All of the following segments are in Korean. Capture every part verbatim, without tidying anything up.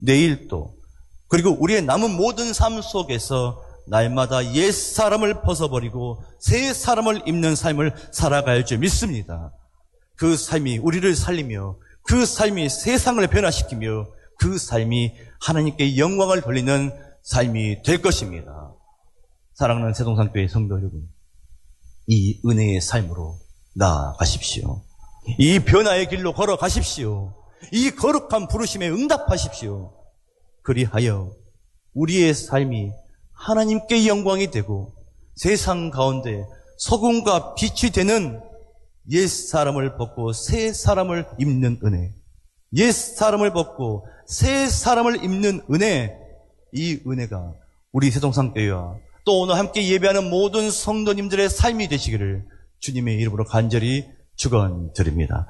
내일도, 그리고 우리의 남은 모든 삶 속에서 날마다 옛 사람을 벗어버리고 새 사람을 입는 삶을 살아갈 줄 믿습니다. 그 삶이 우리를 살리며 그 삶이 세상을 변화시키며 그 삶이 하나님께 영광을 돌리는 삶이 될 것입니다. 사랑하는 새동산교회 성도 여러분, 이 은혜의 삶으로 나아가십시오. 이 변화의 길로 걸어가십시오. 이 거룩한 부르심에 응답하십시오. 그리하여 우리의 삶이 하나님께 영광이 되고 세상 가운데 소금과 빛이 되는 옛 사람을 벗고 새 사람을 입는 은혜, 옛 사람을 벗고 새 사람을 입는 은혜, 이 은혜가 우리 새동산교회와 또 오늘 함께 예배하는 모든 성도님들의 삶이 되시기를 주님의 이름으로 간절히 축원드립니다.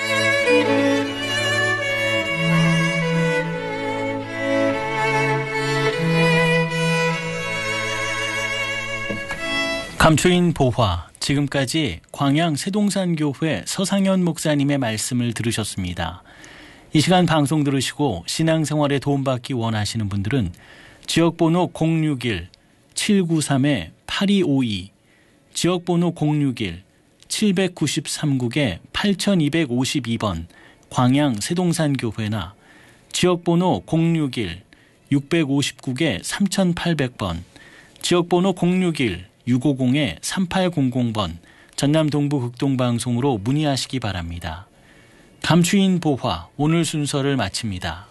감초인 보화, 지금까지 광양 새동산교회 서상현 목사님의 말씀을 들으셨습니다. 이 시간 방송 들으시고 신앙생활에 도움받기 원하시는 분들은 지역번호 공육일 칠구삼 팔이오이, 지역번호 공육일 칠구삼 팔이오이 번 광양 새동산교회나 지역번호 공육일 육오구 삼팔공 번, 지역번호 공육일 육오공 삼팔공공 번 전남 동부 극동방송으로 문의하시기 바랍니다. 감추인 보화, 오늘 순서를 마칩니다.